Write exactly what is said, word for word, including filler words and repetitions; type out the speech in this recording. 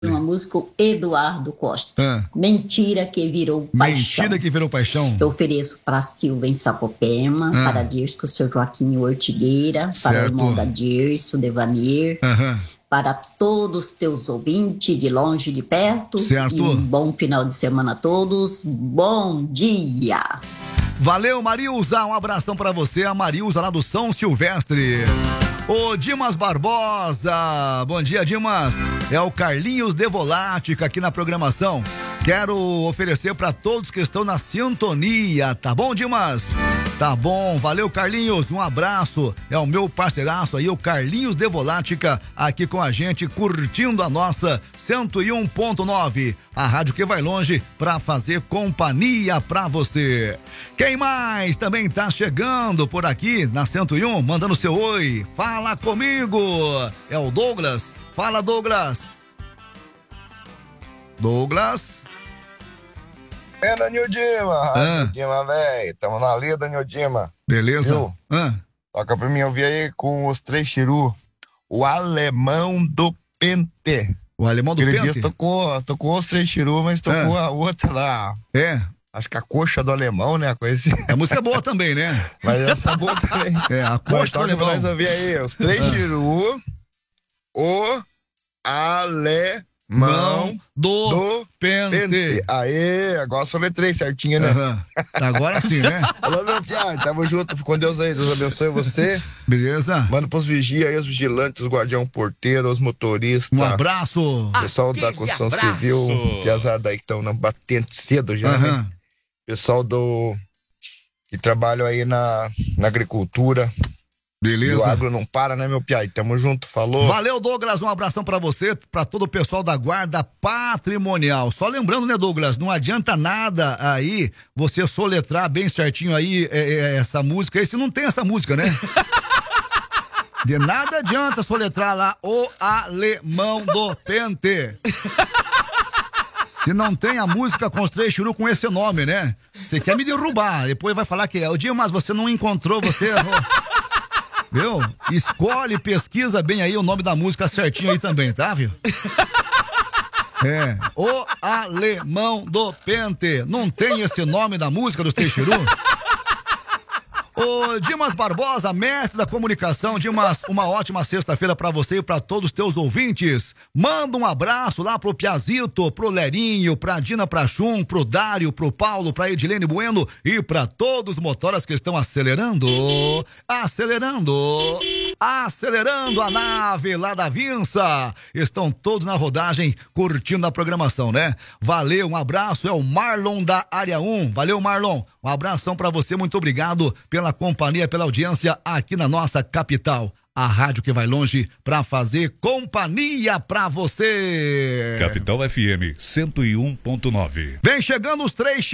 Uma música, o Eduardo Costa. Ah. Mentira que virou paixão. Mentira que virou paixão. Eu ofereço para Silva em Sapopema, Ah. para Dirso, o seu Joaquim Ortigueira, Certo. para o irmão da Dirso, Devanir, Aham. para todos os teus ouvintes, de longe e de perto. Certo. E um bom final de semana a todos. Bom dia! Valeu, Marilza, um abração pra você, a Marilza lá do São Silvestre. Ô Dimas Barbosa, bom dia, Dimas. É o Carlinhos de Volática aqui na programação. Quero oferecer pra todos que estão na sintonia, tá bom, Dimas? Tá bom, valeu, Carlinhos, um abraço. É o meu parceiraço aí, o Carlinhos de Volática, aqui com a gente, curtindo a nossa cento e um ponto nove, a rádio que vai longe pra fazer companhia pra você. Quem mais também tá chegando por aqui na cento e um, mandando seu oi? Fala comigo, é o Douglas. Fala, Douglas. Douglas. É, Danil Dima, Ah. Dima, velho, tamo na lida, Danil Dima. Beleza? Viu? Ah. Toca pra mim ouvir aí com os três chiru, o Alemão do Pente. O Alemão do Aquele Pente? dia tocou, tocou os três chiru, mas tocou a outra lá. É. Acho que a coxa do alemão, né? A coisa assim. A música é boa também, né? Mas essa é boa também. É, a Mas coxa do toca pra alemão. nós ouvir aí, os três chiru, o Alemão Mão do, do Pente. Pente. Aê, agora só três certinho, né? Aham. Agora sim, né? Alô, meu piá, tamo junto, fica com Deus aí, Deus abençoe você. Beleza? Manda pros vigia aí, os vigilantes, os guardião porteiro, os motoristas. Um abraço. Pessoal da construção civil, piazada aí que estão na batente cedo já, Aham. né? Pessoal do que trabalham aí na, na agricultura. E o Beleza? agro não para, né, meu piá? E tamo junto, falou. Valeu, Douglas, um abração pra você, pra todo o pessoal da Guarda Patrimonial. Só lembrando, né, Douglas, não adianta nada aí você soletrar bem certinho aí é, é, essa música aí, se não tem essa música, né? De nada adianta soletrar lá o Alemão do Pente. Se não tem a música com os três churu com esse nome, né? Você quer me derrubar, depois vai falar que é o dia, mas você não encontrou, você errou. Viu? Escolhe, pesquisa bem aí o nome da música certinho aí também, tá, viu? É, o Alemão do Pente. Não tem esse nome da música dos três chiru? Ô Dimas Barbosa, mestre da comunicação. Dimas, uma ótima sexta-feira pra você e pra todos os teus ouvintes. Manda um abraço lá pro Piazito, pro Lerinho, pra Dina Prachum, pro Dário, pro Paulo, pra Edilene Bueno e pra todos os motoras que estão acelerando, acelerando, acelerando a nave lá da Vinça. Estão todos na rodagem, curtindo a programação, né? Valeu, um abraço, é o Marlon da Área um. Valeu, Marlon. Um abração pra você, muito obrigado pela companhia, pela audiência aqui na nossa capital. A rádio que vai longe pra fazer companhia pra você. Capital F M cento e um ponto nove. Vem chegando os três